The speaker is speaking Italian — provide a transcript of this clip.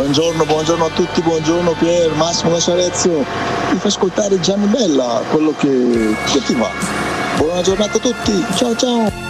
Buongiorno a tutti, buongiorno Pier, Massimo da Sarezzo. Mi fa ascoltare Gianni Bella, quello che ti va. Buona giornata a tutti, ciao ciao.